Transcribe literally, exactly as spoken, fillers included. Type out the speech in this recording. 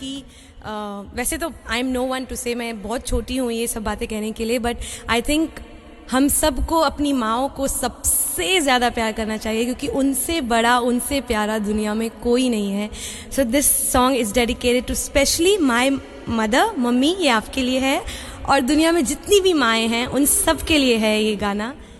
कि uh, वैसे तो I am no one two से, मैं बहुत छोटी हूँ ये सब बातें कहने के लिए, बट आई थिंक हम सबको अपनी माँओं को सबसे ज़्यादा प्यार करना चाहिए, क्योंकि उनसे बड़ा, उनसे प्यारा दुनिया में कोई नहीं है. So this song is dedicated to specially my mother. Mummy, ये आपके लिए है, और दुनिया में जितनी भी माएँ हैं उन सब के लिए है ये गाना.